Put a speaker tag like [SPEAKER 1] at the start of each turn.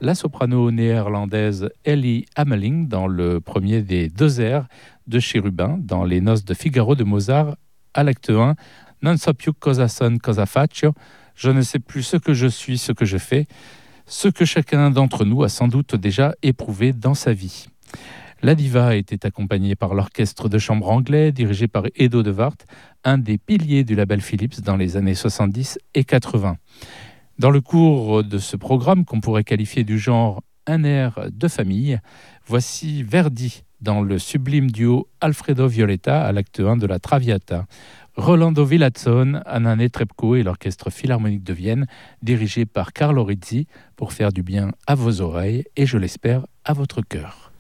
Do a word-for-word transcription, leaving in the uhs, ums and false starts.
[SPEAKER 1] la soprano néerlandaise Ellie Ameling dans le premier des deux airs de Chérubin dans Les Noces de Figaro de Mozart à l'acte un. Non so più cosa son, cosa faccio. Je ne sais plus ce que je suis, ce que je fais, ce que chacun d'entre nous a sans doute déjà éprouvé dans sa vie. La diva était accompagnée par l'orchestre de chambre anglais dirigé par Edo de Wart, un des piliers du label Philips dans les années soixante-dix et quatre-vingts. Dans le cours de ce programme qu'on pourrait qualifier du genre un air de famille, voici Verdi dans le sublime duo Alfredo Violetta à l'acte un de la Traviata, Rolando Villazone, Anna Netrebko et l'Orchestre Philharmonique de Vienne dirigé par Carlo Rizzi pour faire du bien à vos oreilles et je l'espère à votre cœur.